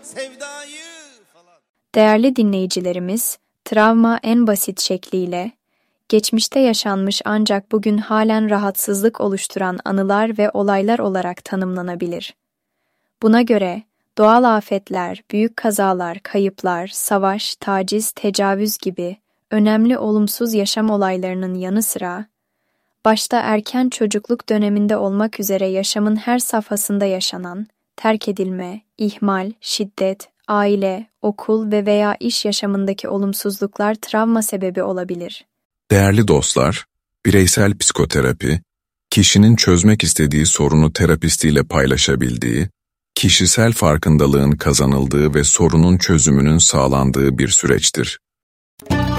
sevdayı falan. Değerli dinleyicilerimiz, travma en basit şekliyle, geçmişte yaşanmış ancak bugün halen rahatsızlık oluşturan anılar ve olaylar olarak tanımlanabilir. Buna göre, doğal afetler, büyük kazalar, kayıplar, savaş, taciz, tecavüz gibi önemli olumsuz yaşam olaylarının yanı sıra, başta erken çocukluk döneminde olmak üzere yaşamın her safhasında yaşanan, terk edilme, ihmal, şiddet, aile, okul ve veya iş yaşamındaki olumsuzluklar travma sebebi olabilir. Değerli dostlar, bireysel psikoterapi, kişinin çözmek istediği sorunu terapistiyle paylaşabildiği, kişisel farkındalığın kazanıldığı ve sorunun çözümünün sağlandığı bir süreçtir.